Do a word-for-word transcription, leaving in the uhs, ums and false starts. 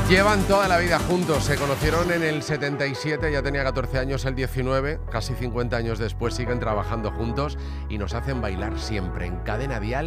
Llevan toda la vida juntos, se conocieron en el setenta y siete, ya tenía catorce años el diecinueve, casi cincuenta años después siguen trabajando juntos y nos hacen bailar siempre en Cadena Dial.